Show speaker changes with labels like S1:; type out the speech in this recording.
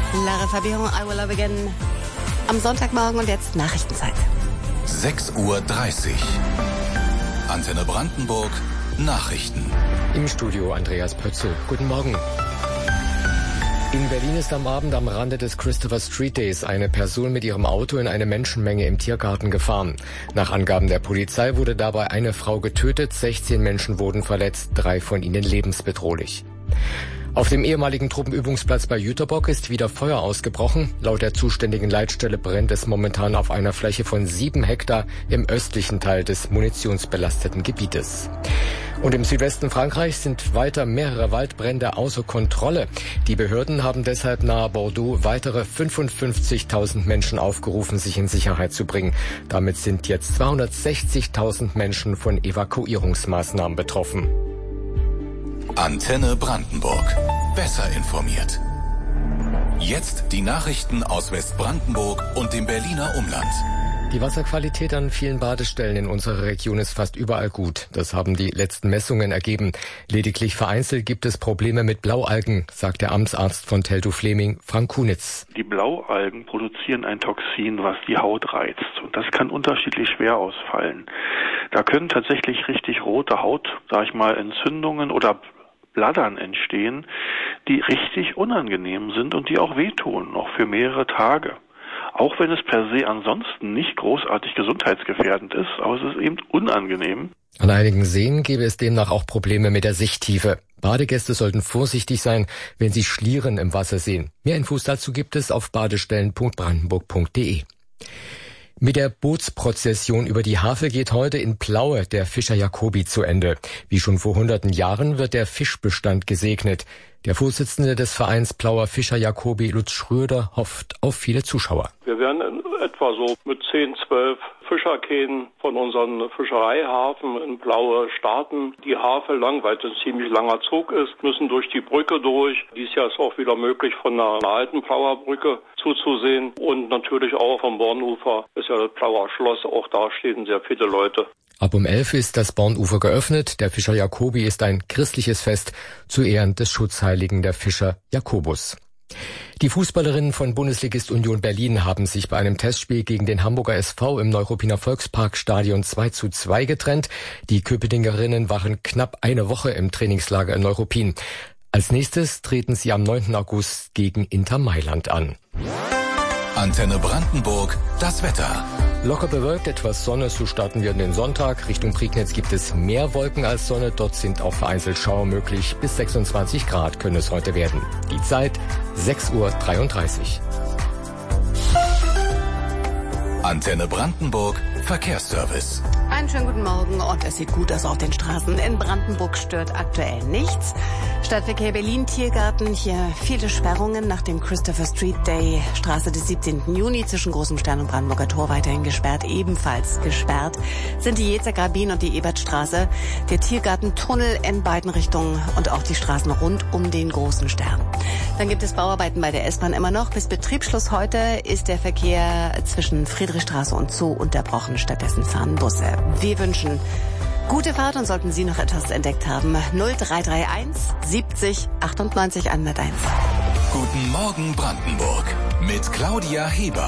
S1: Lara Fabian, I Will Love Again. Am Sonntagmorgen und jetzt Nachrichtenzeit.
S2: 6:30 Uhr. Antenne Brandenburg, Nachrichten.
S3: Im Studio Andreas Pötzel. Guten Morgen. In Berlin ist am Abend am Rande des Christopher Street Days eine Person mit ihrem Auto in eine Menschenmenge im Tiergarten gefahren. Nach Angaben der Polizei wurde dabei eine Frau getötet, 16 Menschen wurden verletzt, 3 von ihnen lebensbedrohlich. Auf dem ehemaligen Truppenübungsplatz bei Jüterbock ist wieder Feuer ausgebrochen. Laut der zuständigen Leitstelle brennt es momentan auf einer Fläche von 7 Hektar im östlichen Teil des munitionsbelasteten Gebietes. Und im Südwesten Frankreichs sind weiter mehrere Waldbrände außer Kontrolle. Die Behörden haben deshalb nahe Bordeaux weitere 55.000 Menschen aufgerufen, sich in Sicherheit zu bringen. Damit sind jetzt 260.000 Menschen von Evakuierungsmaßnahmen betroffen.
S2: Antenne Brandenburg. Besser informiert. Jetzt die Nachrichten aus Westbrandenburg und dem Berliner Umland.
S3: Die Wasserqualität an vielen Badestellen in unserer Region ist fast überall gut. Das haben die letzten Messungen ergeben. Lediglich vereinzelt gibt es Probleme mit Blaualgen, sagt der Amtsarzt von Teltow-Fleming, Frank Kunitz.
S4: Die Blaualgen produzieren ein Toxin, was die Haut reizt. Und das kann unterschiedlich schwer ausfallen. Da können tatsächlich richtig rote Haut, Entzündungen oder Bladdern entstehen, die richtig unangenehm sind und die auch wehtun, noch für mehrere Tage. Auch wenn es per se ansonsten nicht großartig gesundheitsgefährdend ist, aber es ist eben unangenehm.
S3: An einigen Seen gäbe es demnach auch Probleme mit der Sichttiefe. Badegäste sollten vorsichtig sein, wenn sie Schlieren im Wasser sehen. Mehr Infos dazu gibt es auf badestellen.brandenburg.de. Mit der Bootsprozession über die Havel geht heute in Plaue der Fischer Jacobi zu Ende. Wie schon vor hunderten Jahren wird der Fischbestand gesegnet. Der Vorsitzende des Vereins Plauer Fischer Jacobi, Lutz Schröder, hofft auf viele Zuschauer.
S5: Wir werden in etwa so mit 10, 12 Fischerkähnen von unserem Fischereihafen in Plaue starten. Die Havel lang, weil es ein ziemlich langer Zug ist, müssen durch die Brücke durch. Dieses Jahr ist auch wieder möglich, von der alten Plauer Brücke zuzusehen. Und natürlich auch vom Bornufer ist ja das Plauer Schloss. Auch da stehen sehr viele Leute.
S3: Ab um 11 ist das Bornufer geöffnet. Der Fischer Jacobi ist ein christliches Fest zu Ehren des Schutzheiligen der Fischer Jakobus. Die Fußballerinnen von Bundesligist Union Berlin haben sich bei einem Testspiel gegen den Hamburger SV im Neuruppiner Volksparkstadion 2:2 getrennt. Die Köpenickerinnen waren knapp eine Woche im Trainingslager in Neuruppin. Als nächstes treten sie am 9. August gegen Inter Mailand an.
S2: Antenne Brandenburg, das Wetter.
S3: Locker bewölkt, etwas Sonne, so starten wir in den Sonntag. Richtung Prignitz gibt es mehr Wolken als Sonne. Dort sind auch vereinzelt Schauer möglich. Bis 26 Grad können es heute werden. Die Zeit 6:33 Uhr.
S2: Antenne Brandenburg, Verkehrsservice.
S1: Einen schönen guten Morgen und es sieht gut aus auf den Straßen. In Brandenburg stört aktuell nichts. Stadtverkehr Berlin, Tiergarten, hier viele Sperrungen nach dem Christopher Street Day. Straße des 17. Juni zwischen Großem Stern und Brandenburger Tor weiterhin gesperrt. Ebenfalls gesperrt sind die Jezer Grabin und die Ebertstraße, der Tiergartentunnel in beiden Richtungen und auch die Straßen rund um den Großen Stern. Dann gibt es Bauarbeiten bei der S-Bahn immer noch. Bis Betriebsschluss heute ist der Verkehr zwischen Friedrichstraße und Zoo unterbrochen. Stattdessen fahren Busse. Wir wünschen gute Fahrt und sollten Sie noch etwas entdeckt haben, 0331 70 98 101.
S2: Guten Morgen Brandenburg mit Claudia Heber.